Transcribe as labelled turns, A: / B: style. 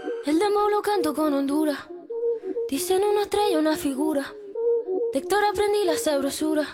A: El dembow lo canto con Honduras. Dicen una estrella, una figura. De Héctor aprendí la sabrosura.